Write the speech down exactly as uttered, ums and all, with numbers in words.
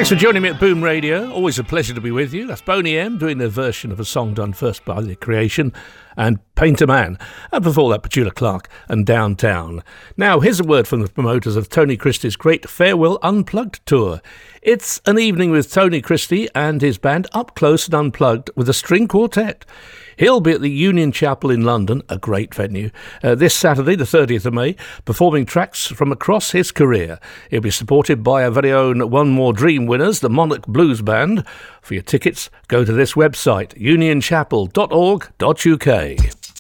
Thanks for joining me at Boom Radio. Always a pleasure to be with you. That's Boney M doing their version of a song done first by The Creation and Painter Man. And before that, Petula Clark and Downtown. Now, here's a word from the promoters of Tony Christie's great Farewell Unplugged tour. It's an evening with Tony Christie and his band up close and unplugged with a string quartet. He'll be at the Union Chapel in London, a great venue, uh, this Saturday, the thirtieth of May, performing tracks from across his career. He'll be supported by our very own One More Dream winners, the Monarch Blues Band. For your tickets, go to this website, union chapel dot org dot uk.